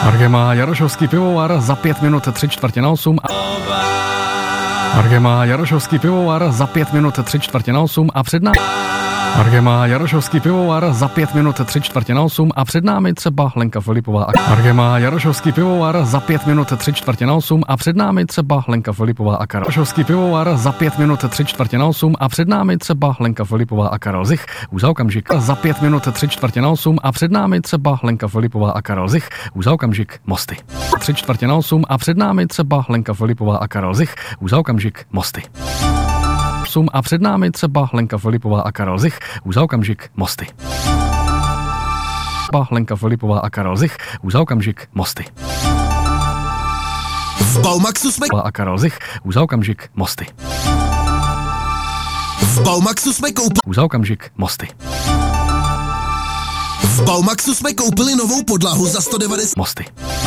Argema Jarošovský pivovar za 5 minut 7:45. Argema Jarošovský pivovar za 5 minut 7:45 a před námi. Argema Jarošovský pivovar za 5 minut 7:45 a před námi třeba Lenka Filipová. Argema Jarošovský pivovar za 5 minut 7:45 a před námi třeba Lenka Filipová a Karel. Jarošovský pivovar za 5 minut 7:45 a před námi třeba Lenka Filipová a Karel Zich. Už za okamžik za 5 minut 7:45 a před námi třeba Lenka Filipová a Karel Zich. Už za okamžik mosty. 7:45 a před námi třeba Lenka Filipová a Karel Zich. Už za okamžik mosty. A před námi třeba Lenka Filipová a Karel Zich. Už za okamžik mosty. Lenka Filipová a Karel Zich. Už za okamžik mosty. V Baumaxu jsme a Karel Zich. Už za okamžik mosty. V Baumaxu jsme koupili. Už za okamžik mosty. V Baumaxu jsme koupili novou podlahu za 190. Mosty.